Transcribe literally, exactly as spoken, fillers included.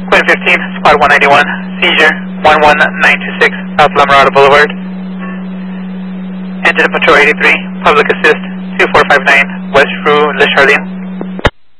Quinn fifteen, Squad one ninety-one, seizure one one nine two six, South La Mirada Boulevard. Engine Patrol eighty-three, Public Assist two four five nine, West Rue, Le Charlene.